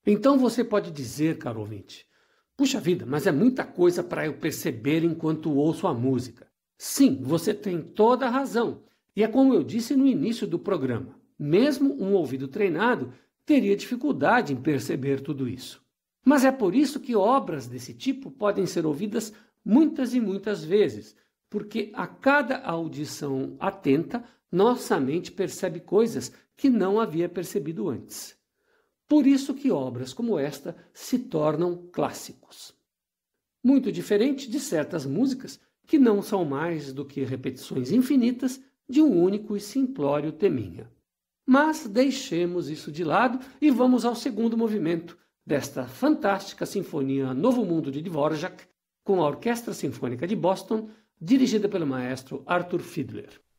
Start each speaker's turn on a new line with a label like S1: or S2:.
S1: Então você pode dizer, caro ouvinte, puxa vida, mas é muita coisa para eu perceber enquanto ouço a música. Sim, você tem toda a razão. E é como eu disse no início do programa, mesmo um ouvido treinado teria dificuldade em perceber tudo isso. Mas é por isso que obras desse tipo podem ser ouvidas muitas e muitas vezes, porque a cada audição atenta, nossa mente percebe coisas que não havia percebido antes. Por isso que obras como esta se tornam clássicos. Muito diferente de certas músicas que não são mais do que repetições infinitas de um único e simplório teminha. Mas deixemos isso de lado e vamos ao segundo movimento desta fantástica sinfonia Novo Mundo de Dvorak, com a Orquestra Sinfônica de Boston, dirigida pelo maestro Arthur Fiedler.